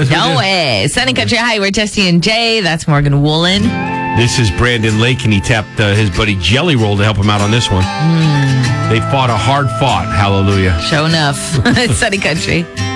That's what No it way. Sunny Country High, we're Tessie and Jay. That's Morgan Woolen. is. This is Brandon Lake, and he tapped his buddy Jelly Roll to help him out on this one. They fought a hard fought. Hallelujah. Show enough. It's Sunny Country.